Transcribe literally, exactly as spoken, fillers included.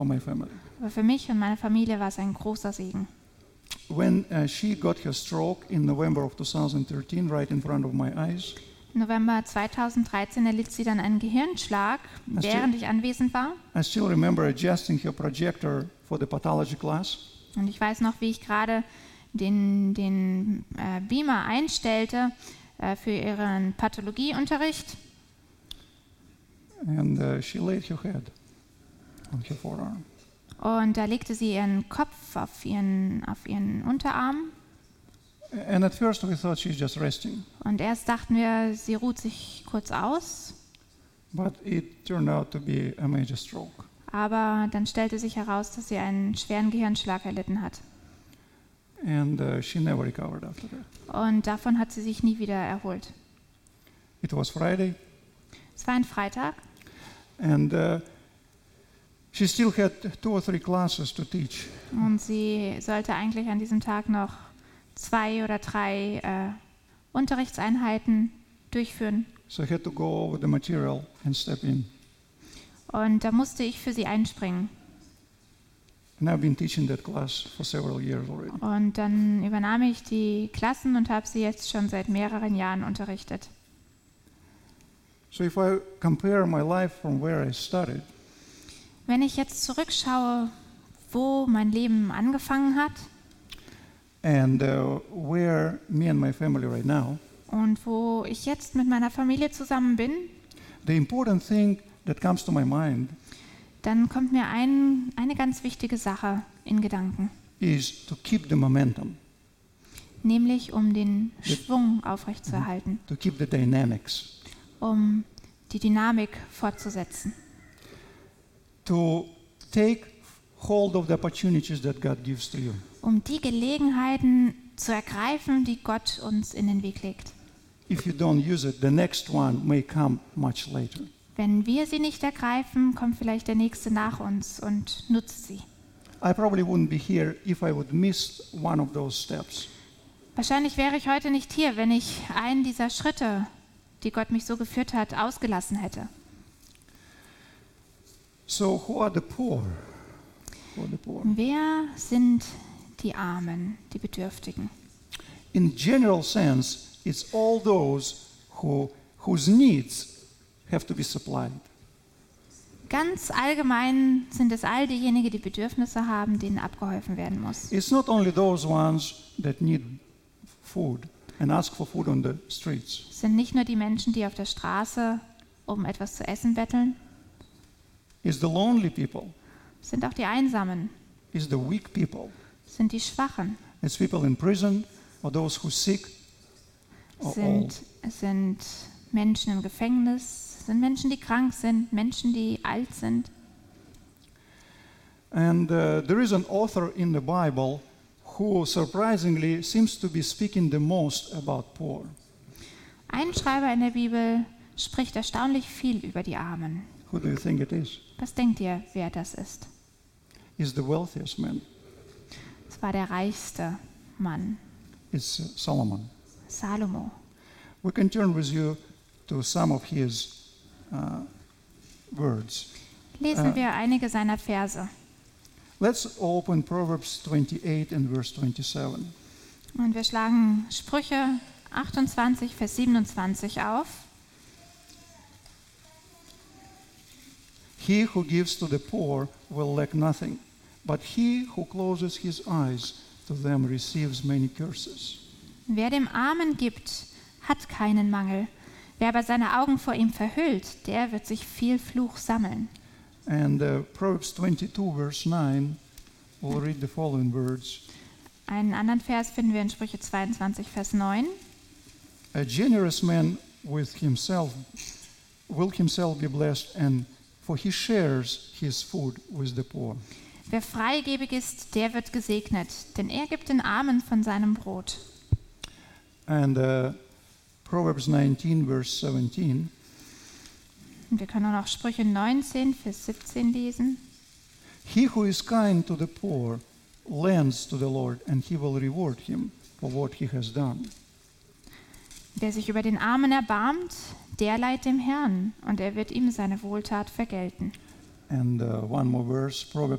for my family. Aber für mich und meine Familie war es ein großer Segen. When uh, she got her stroke in November of twenty thirteen, right in front of my eyes, Im November zweitausenddreizehn erlitt sie dann einen Gehirnschlag, Hast du- während ich anwesend war. I still remember adjusting her projector for the pathology class. Und ich weiß noch, wie ich gerade den, den äh, Beamer einstellte äh, für ihren Pathologieunterricht. And uh, she laid her head on her forearm. Und da legte sie ihren Kopf auf ihren, auf ihren Unterarm. And at first we thought she's just resting, Und erst dachten wir, sie ruht sich kurz aus. but it turned out to be a major stroke. Aber dann stellte sich heraus, dass sie einen schweren Gehirnschlag erlitten hat. And uh, she never recovered after that. Und davon hat sie sich nie wieder erholt. It was Friday, Es war ein Freitag and uh, she still had two or three classes to teach. und sie sollte eigentlich an diesem Tag noch zwei oder drei äh, Unterrichtseinheiten durchführen. So I had to go over the material and step in. Und da musste ich für sie einspringen. And I've been teaching that class for several years already. Und dann übernahm ich die Klassen und habe sie jetzt schon seit mehreren Jahren unterrichtet. So if I compare my life from where I started, Wenn ich jetzt zurückschaue, wo mein Leben angefangen hat and uh, where me and my family right now, und wo ich jetzt mit meiner Familie zusammen bin, the important thing that comes to my mind dann kommt mir ein, eine ganz wichtige Sache in Gedanken, is to keep the momentum, nämlich um den Schwung aufrechtzuerhalten, to keep the dynamics, um die Dynamik fortzusetzen, to take hold of the opportunities that God gives to you. um die Gelegenheiten zu ergreifen, die Gott uns in den Weg legt. If you don't use it, the next one may come much later. Wenn wir sie nicht ergreifen, kommt vielleicht der Nächste nach uns und nutzt sie. I probably wouldn't be here if I would miss one of those steps. Wahrscheinlich wäre ich heute nicht hier, wenn ich einen dieser Schritte, die Gott mich so geführt hat, ausgelassen hätte. So who are the poor? Who are the poor? Wer sind die Armen, die Bedürftigen? In general sense, it's all those who whose needs have to be supplied. Ganz allgemein sind es all diejenigen, die Bedürfnisse haben, denen abgeholfen werden muss. It's not only those ones that need food and ask for food on the streets. Es sind nicht nur die Menschen, die auf der Straße um etwas zu essen betteln, It's the lonely people. es sind auch die Einsamen, It's the weak people. es sind die Schwachen, It's people in prison or those who sick es or sind, old. es sind Menschen im Gefängnis, es sind Menschen, die krank sind, Menschen, die alt sind. And uh, there is an author in the Bible who surprisingly seems to be speaking the most about poor. Ein Schreiber in der Bibel spricht erstaunlich viel über die Armen. Who do you think it is? Was denkt ihr, wer das ist? It's the wealthiest man. Es war der reichste Mann, It's uh, Solomon. Salomo. We can turn with you to some of his uh, words. Lesen Äh. wir einige seiner Verse. Let's open Proverbs twenty-eight and verse twenty-seven. Und wir schlagen Sprüche achtundzwanzig, Vers siebenundzwanzig auf. He who gives to the poor will lack nothing, but he who closes his eyes to them receives many curses. Wer dem Armen gibt, hat keinen Mangel. Wer aber seine Augen vor ihm verhüllt, der wird sich viel Fluch sammeln. And uh, Proverbs twenty-two, verse nine, we'll read the following words. Einen anderen Vers finden wir in Sprüche zweiundzwanzig, Vers neun. A generous man with himself will himself be blessed, and for he shares his food with the poor. Wer freigebig ist, der wird gesegnet, denn er gibt den Armen von seinem Brot. And uh, Proverbs nineteen, verse seventeen. Und wir können auch noch Sprüche neunzehn, Vers siebzehn lesen. He who is kind to the poor lends to the Lord, and he will reward him for what he has done. Wer sich über den Armen erbarmt, der leiht dem Herrn, und er wird ihm seine Wohltat vergelten. And uh, one more verse, Proverbs